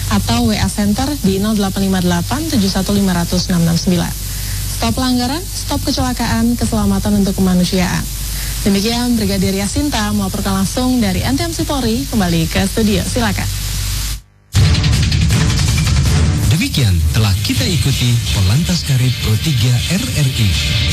atau WA Center di 0858 715669. Stop pelanggaran, stop kecelakaan, keselamatan untuk kemanusiaan. Demikian Brigadir Yasinta melaporkan langsung dari NTMC Polri. Kembali ke studio, silakan. Demikian telah kita ikuti Polantas Karib Pro 3 RRI.